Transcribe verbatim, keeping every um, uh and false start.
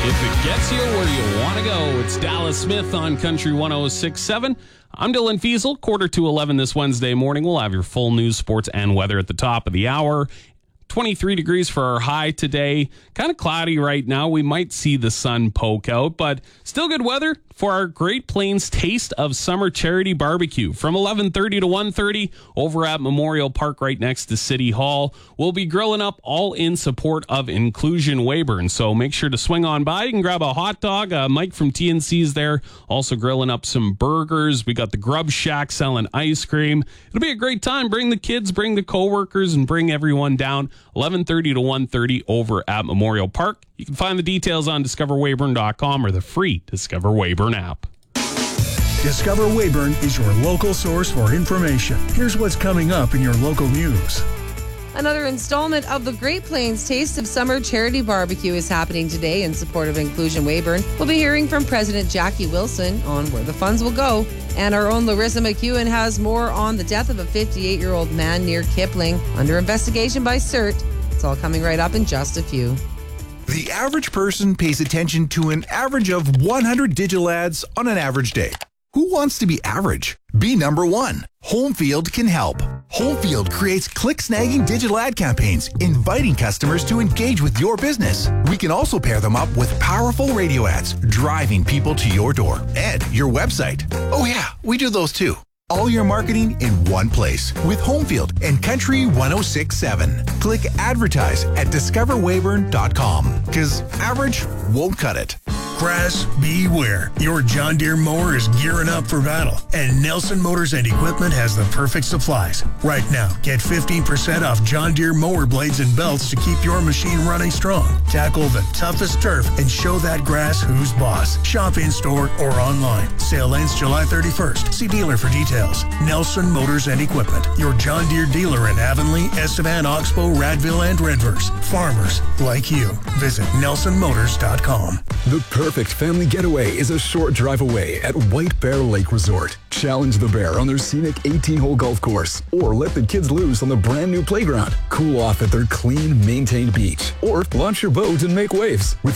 If it gets you where you want to go, it's Dallas Smith on Country one oh six point seven. I'm Dylan Fiesel. Quarter to eleven this Wednesday morning. We'll have your full news, sports, and weather at the top of the hour. twenty-three degrees for our high today. Kind of cloudy right now. We might see the sun poke out, but still good weather for our Great Plains Taste of Summer Charity Barbecue from eleven thirty to one thirty over at Memorial Park right next to City Hall. We'll be grilling up all in support of Inclusion Weyburn, so make sure to swing on by. You can grab a hot dog. Uh, Mike from T N C's there, also grilling up some burgers. We got the Grub Shack selling ice cream. It'll be a great time. Bring the kids, bring the coworkers, and bring everyone down. eleven thirty to one thirty over at Memorial Park. You can find the details on discover weyburn dot com or the free Discover Weyburn app. Discover Weyburn is your local source for information. Here's what's coming up in your local news. Another installment of the Great Plains Taste of Summer Charity Barbecue is happening today in support of Inclusion Weyburn. We'll be hearing from President Jackie Wilson on where the funds will go. And our own Larissa McEwen has more on the death of a fifty-eight-year-old man near Kipling under investigation by C E R T. It's all coming right up in just a few. The average person pays attention to an average of one hundred digital ads on an average day. Who wants to be average? Be number one. Homefield can help. Homefield creates click-snagging digital ad campaigns, inviting customers to engage with your business. We can also pair them up with powerful radio ads, driving people to your door and your website. Oh yeah, we do those too. All your marketing in one place with Homefield and Country one oh six point seven. Click advertise at discover weyburn dot com because average won't cut it. Grass, beware. Your John Deere mower is gearing up for battle, and Nelson Motors and Equipment has the perfect supplies. Right now, get fifteen percent off John Deere mower blades and belts to keep your machine running strong. Tackle the toughest turf and show that grass who's boss. Shop in-store or online. Sale ends July thirty-first. See dealer for details. Nelson Motors and Equipment, your John Deere dealer in Avonlea, Estevan, Oxbow, Radville, and Redverse. Farmers like you. Visit nelson motors dot com. The perfect family getaway is a short drive away at White Bear Lake Resort. Challenge the bear on their scenic eighteen-hole golf course, or let the kids loose on the brand new playground. Cool off at their clean, maintained beach, or launch your boat and make waves with